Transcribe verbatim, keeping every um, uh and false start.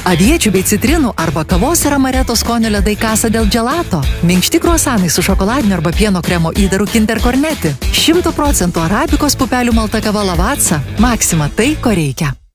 Aviečių bei citrinų arba kavos ir amareto skonio ledai Casa del Gelato. Minkšti kruasanai su šokoladiniu arba pieno kremo įdaru Kinder Cornetti. šimto procentų arabikos pupelių malta kava Lavazza. Maxima tai, ko reikia.